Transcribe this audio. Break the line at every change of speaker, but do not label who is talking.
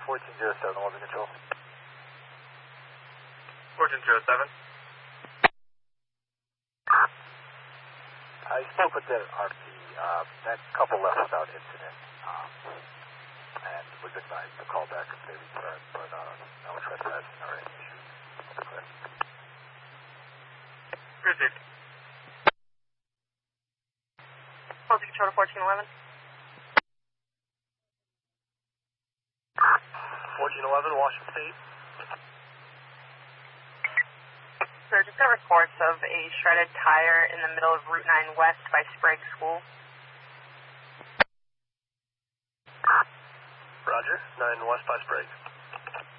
1407, Oregon Control.
1407.
I spoke with the RP. That couple left without incident, and was advised to call back if they return, but no trespassing or any issues.
Received.
Oregon Control to 1411.
1411, Washington State.
Sir, just got reports of a shredded tire in the middle of Route 9 West by Sprague School.
Roger, 9 West by Sprague.